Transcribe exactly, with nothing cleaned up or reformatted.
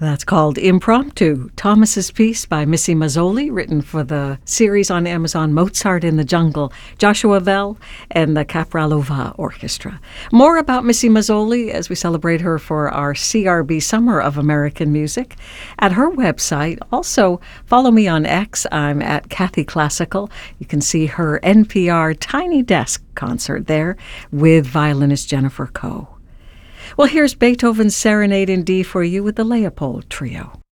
That's called Impromptu, Thomas's piece by Missy Mazzoli, written for the series on Amazon Mozart in the Jungle, Joshua Bell and the Capralova Orchestra. More about Missy Mazzoli as we celebrate her for our C R B Summer of American Music at her website. Also, follow me on X. I'm at Kathy Classical. You can see her N P R Tiny Desk concert there with violinist Jennifer Coe. Well, here's Beethoven's Serenade in D for you with the Leopold Trio.